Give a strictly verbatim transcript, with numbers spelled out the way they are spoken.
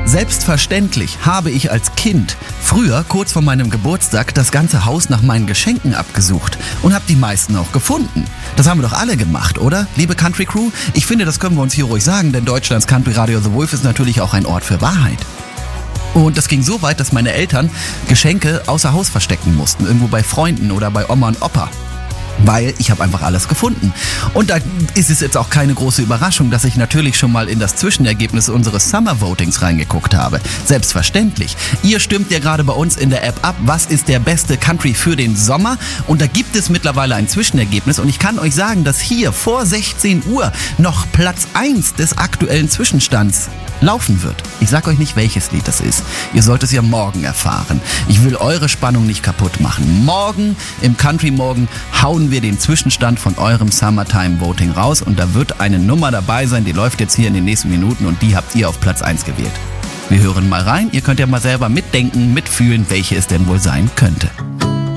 Selbstverständlich habe ich als Kind früher, kurz vor meinem Geburtstag, das ganze Haus nach meinen Geschenken abgesucht und habe die meisten auch gefunden. Das haben wir doch alle gemacht, oder, liebe Country Crew? Ich finde, das können wir uns hier ruhig sagen, denn Deutschlands Country Radio The Wolf ist natürlich auch ein Ort für Wahrheit. Und das ging so weit, dass meine Eltern Geschenke außer Haus verstecken mussten, irgendwo bei Freunden oder bei Oma und Opa. Weil ich habe einfach alles gefunden. Und da ist es jetzt auch keine große Überraschung, dass ich natürlich schon mal in das Zwischenergebnis unseres Summer Votings reingeguckt habe. Selbstverständlich. Ihr stimmt ja gerade bei uns in der App ab, was ist der beste Country für den Sommer. Und da gibt es mittlerweile ein Zwischenergebnis. Und ich kann euch sagen, dass hier vor sechzehn Uhr noch Platz eins des aktuellen Zwischenstands laufen wird. Ich sag euch nicht, welches Lied das ist. Ihr sollt es ja morgen erfahren. Ich will eure Spannung nicht kaputt machen. Morgen im Country Morgen hauen wir den Zwischenstand von eurem Summertime Voting raus und da wird eine Nummer dabei sein, die läuft jetzt hier in den nächsten Minuten und die habt ihr auf Platz eins gewählt. Wir hören mal rein, ihr könnt ja mal selber mitdenken, mitfühlen, welche es denn wohl sein könnte.